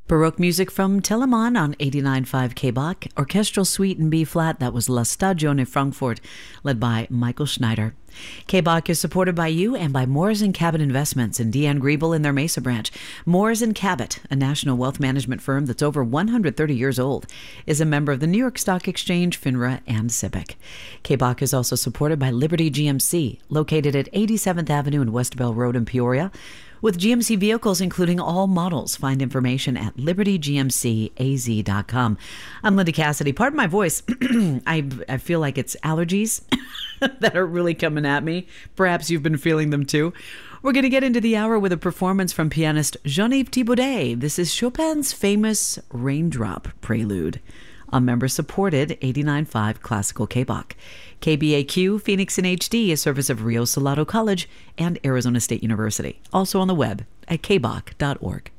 Baroque music from Telemann on 89.5 KBach. Orchestral suite in B flat, that was La Stagione Frankfurt, led by Michael Schneider. KBach is supported by you and by Moores & Cabot Investments and Deanne Griebel in their Mesa branch. Moores & Cabot, a national wealth management firm that's over 130 years old, is a member of the New York Stock Exchange, FINRA, and SIPC. KBach is also supported by Liberty GMC, located at 87th Avenue and West Bell Road in Peoria. With GMC vehicles, including all models, find information at libertygmcaz.com. I'm Linda Cassidy. Pardon my voice. I feel like it's allergies that are really coming at me. Perhaps you've been feeling them too. We're going to get into the hour with a performance from pianist Jean-Yves Thibaudet. This is Chopin's famous Raindrop Prelude on member-supported 89.5 Classical KBach. KBAQ, Phoenix in HD, a service of Rio Salado College and Arizona State University. Also on the web at kbach.org.